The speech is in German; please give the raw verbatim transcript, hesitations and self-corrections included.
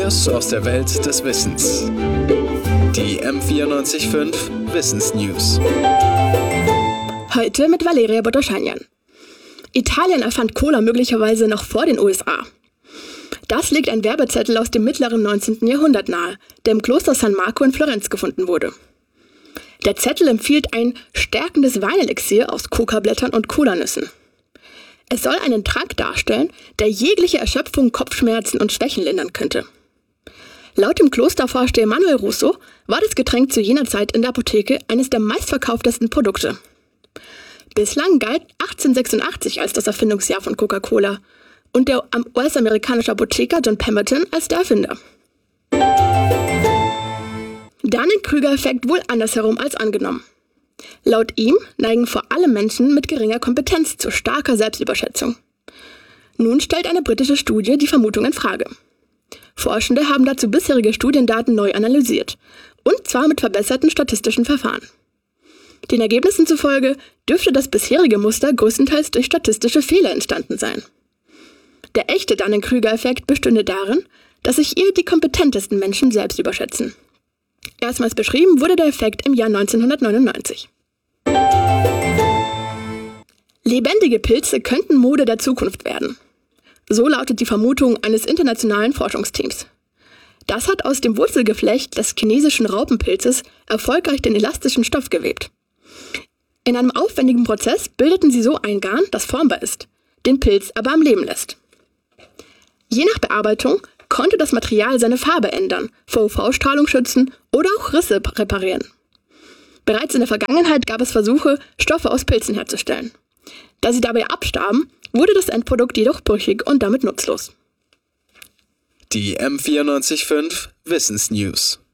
Neues aus der Welt des Wissens. Die M vierundneunzig Komma fünf Wissensnews. Heute mit Valeria Botoschanian. Italien erfand Cola möglicherweise noch vor den U S A. Das legt ein Werbezettel aus dem mittleren neunzehnten Jahrhundert nahe, der im Kloster San Marco in Florenz gefunden wurde. Der Zettel empfiehlt ein stärkendes Weinelixier aus Kokablättern und Kolanüssen. Es soll einen Trank darstellen, der jegliche Erschöpfung, Kopfschmerzen und Schwächen lindern könnte. Laut dem Klostervorsteher Manuel Russo war das Getränk zu jener Zeit in der Apotheke eines der meistverkauftesten Produkte. Bislang galt achtzehnhundertsechsundachtzig als das Erfindungsjahr von Coca-Cola und der U S-amerikanische Apotheker John Pemberton als der Erfinder. Dunning-Kruger-Effekt wohl andersherum als angenommen. Laut ihm neigen vor allem Menschen mit geringer Kompetenz zu starker Selbstüberschätzung. Nun stellt eine britische Studie die Vermutung in Frage. Forschende haben dazu bisherige Studiendaten neu analysiert, und zwar mit verbesserten statistischen Verfahren. Den Ergebnissen zufolge dürfte das bisherige Muster größtenteils durch statistische Fehler entstanden sein. Der echte Dunning-Kruger-Effekt bestünde darin, dass sich eher die kompetentesten Menschen selbst überschätzen. Erstmals beschrieben wurde der Effekt im Jahr neunzehnhundertneunundneunzig. Lebendige Pilze könnten Mode der Zukunft werden. So lautet die Vermutung eines internationalen Forschungsteams. Das hat aus dem Wurzelgeflecht des chinesischen Raupenpilzes erfolgreich den elastischen Stoff gewebt. In einem aufwendigen Prozess bildeten sie so ein Garn, das formbar ist, den Pilz aber am Leben lässt. Je nach Bearbeitung konnte das Material seine Farbe ändern, vor U V-Strahlung schützen oder auch Risse reparieren. Bereits in der Vergangenheit gab es Versuche, Stoffe aus Pilzen herzustellen. Da sie dabei abstarben, wurde das Endprodukt jedoch brüchig und damit nutzlos. Die M vierundneunzig Komma fünf Wissensnews.